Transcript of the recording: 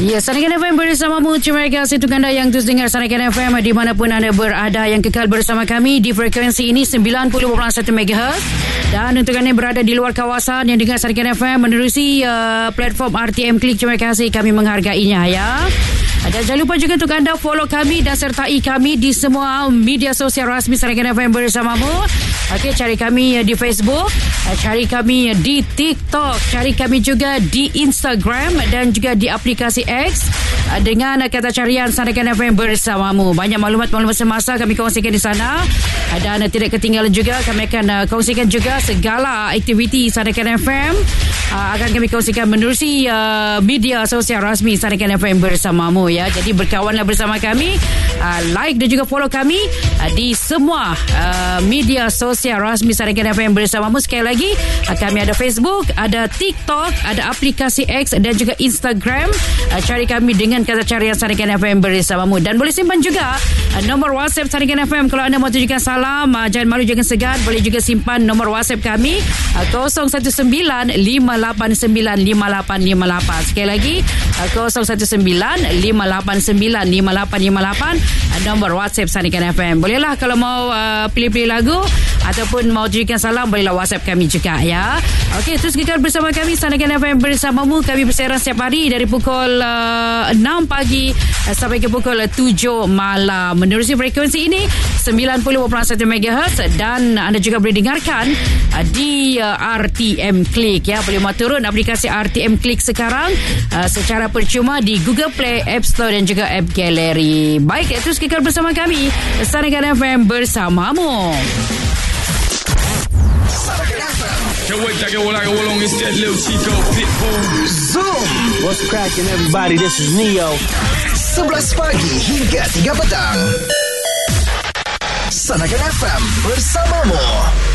Ya, Sanakan FM bersamamu. Terima kasih untuk anda yang terus dengar Sanakan FM dimanapun anda berada, yang kekal bersama kami di frekuensi ini 90.1 MHz. Dan untuk anda yang berada di luar kawasan yang dengar Sanakan FM menerusi platform RTM Klik, terima kasih, kami menghargainya ya. Dan jangan lupa juga untuk anda follow kami dan sertai kami di semua media sosial rasmi Sanakan FM bersamamu. Okey, cari kami di Facebook, cari kami di TikTok, cari kami juga di Instagram dan juga di aplikasi X dengan kata carian Sanakan FM bersamamu. Banyak maklumat-maklumat semasa kami kongsikan di sana, dan tidak ketinggalan juga kami akan kongsikan juga segala aktiviti Sanakan FM akan kami kongsikan menerusi media sosial rasmi Sanakan FM bersamamu ya. Jadi berkawanlah bersama kami, like dan juga follow kami di semua media sosial rasmi Sanakan FM bersamamu. Sekali lagi, kami ada Facebook, ada TikTok, ada aplikasi X dan juga Instagram. Cari kami dengan kata carian Sanakan FM bersamamu. Dan boleh simpan juga nombor WhatsApp Sanakan FM kalau anda mau tunjukkan salam. Jangan malu, jangan segan. Boleh juga simpan nombor WhatsApp kami 019-589-5858. Sekali lagi 019-589-5858, nombor WhatsApp Sanakan FM. Bolehlah kalau mau pilih-pilih lagu ataupun mau tunjukkan salam, bolehlah WhatsApp kami juga ya. Okey, terus kekal bersama kami Sanakan FM bersamamu. Kami bersiaran setiap hari dari pukul 6 pagi sampai ke pukul 7 malam menerusi frekuensi ini 90.1 MHz, dan anda juga boleh dengarkan di RTM Klik ya. Boleh mahu turun aplikasi RTM Klik sekarang secara percuma di Google Play, App Store dan juga App Gallery. Baik, terus kekal bersama kami Sanakan FM bersamamu. Zoom. What's cracking everybody? This is Neo. 11 pagi hingga 3 petang. Sanakan FM bersamamu.